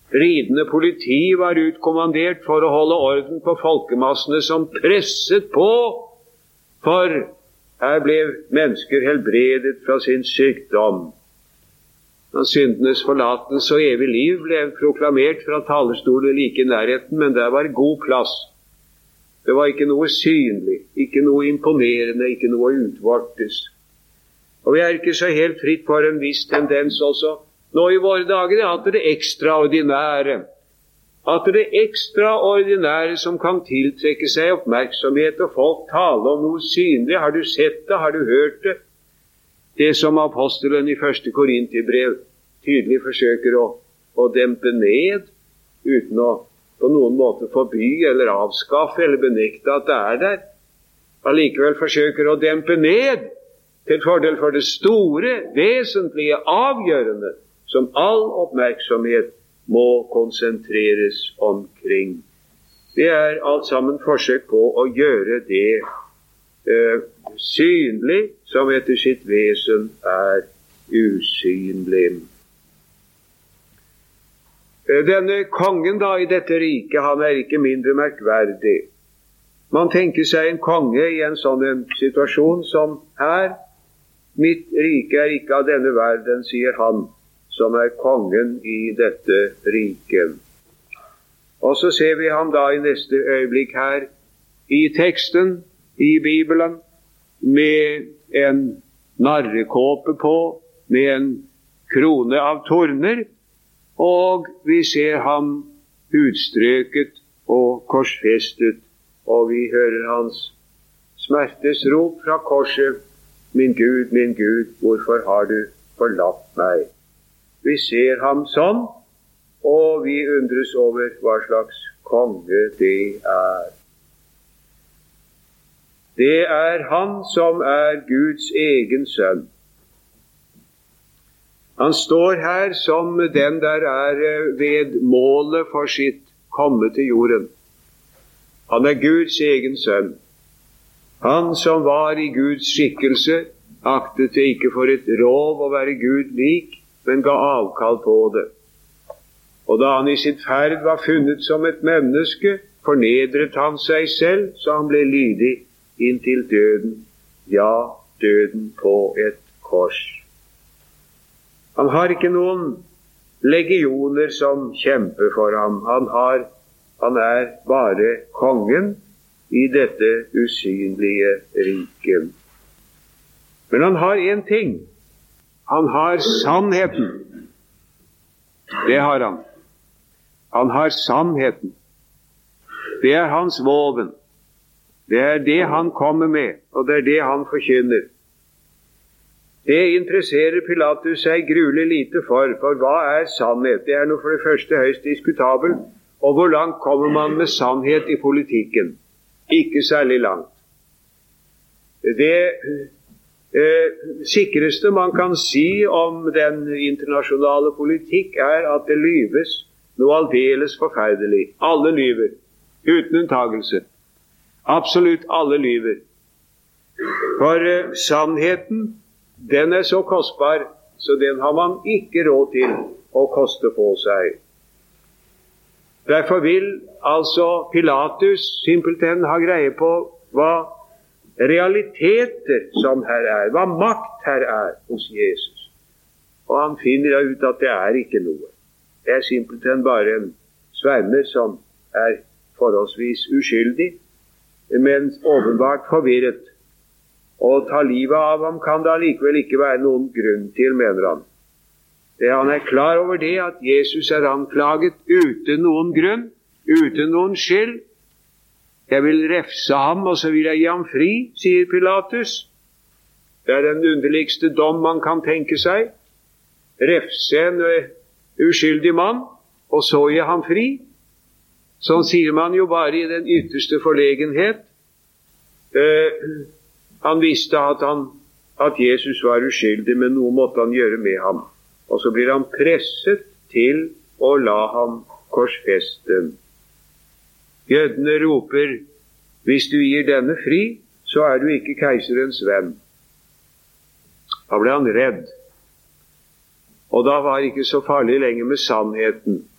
Ridende politi var utkommandert for å holde orden på folkemassene som presset på, for her ble mennesker helbredet fra sin sykdom. Syndenes forlatelse og evig liv ble proklamert fra talerstolen like i nærheten, men der var god plass. Det var ikke noe synlig, ikke noe imponerende, ikke noe utvortes. Og vi er ikke så helt fritt for en viss tendens også. Nå i våre dager at det ekstraordinære, som kan tiltrekke seg oppmerksomhet, og folk taler om noe synlig. Har du sett det? Har du hørt det? Det som apostelen i 1. Korinterbrev tydelig forsøker å dempe ned, uten å på noen måte forby eller avskaffe eller benekte at det er der. Allikevel forsøker å dempe ned til fordel for det store, vesentlige, avgjørende, som all oppmerksomhet må konsentreres omkring. Det er alt sammen forsøk på å gjøre det synlig, som etter sitt vesen er usynlig. Denne kongen da i dette riket, han er ikke mindre merkverdig. Man tenker seg en konge i en sånn situasjon som her. Mitt rike er ikke av denne verden, sier han, som er kongen i dette riket. Og så ser vi ham da i neste øyeblikk her i teksten, i Bibelen, med en narrekåpe på, med en krone av torner, og vi ser ham utstrøket og korsfestet, og vi hører hans smertesrop fra korset: min Gud, hvorfor har du forlatt meg? Vi ser ham sånn, og vi undres over hva slags konge det er. Det er han som er Guds egen sønn. Han står her som den der er ved målet for sitt komme til jorden. Han er Guds egen sønn. Han som var i Guds skikkelse, aktet det ikke for et rov å være Gud lik, men ga avkall på det. Og da han i sitt ferd var funnet som et menneske, fornedret han seg selv, så han ble lydig inntil døden, ja, døden på et kors. Han har ikke noen legioner som kjemper for ham. Han er bare kongen i dette usynlige riket. Men han har en ting. Han har sannheten. Det har han. Han har sannheten. Det er hans våpen. Det er det han kommer med, og det er det han forkynner. Det interesserer Pilatus seg gruelig lite for hva er sannhet? Det er noe for det første høyst diskutabel, og hvor langt kommer man med sannhet i politikken? Ikke særlig langt. Det sikreste man kan si om den internasjonale politikk er at det lyves noe aldeles forferdelig. Alle lyver, uten unntagelse. Absolutt alle lyver. For sannheten, den er så kostbar, så den har man ikke råd til å koste på seg. Derfor vil altså Pilatus simpelthen ha greie på hva realiteter som her er, hva makt her er hos Jesus. Og han finner ut at det er ikke noe. Det er simpelthen bare en svermer som er forholdsvis uskyldig, men åpenbart forvirret. Og ta livet av ham kan det likevel ikke være noen grunn til, mener han. Han er klar over det at Jesus er anklaget uten noen grunn, uten noen skyld. Jeg vil refse ham, og så vil jeg gi ham fri, sier Pilatus. Det er den underligste dom man kan tenke seg. Refse en uskyldig mann, og så gi ham fri. Sånn sier man jo bare i den ytterste forlegenhet. Han visste at Jesus var uskyldig, men noe måtte han gjøre med ham. Og så blir han presset til å la ham korsfeste. Jødene roper, hvis du gir denne fri, så er du ikke keiserens venn. Da ble han redd. Og da var det ikke så farlig lenger med sannheten.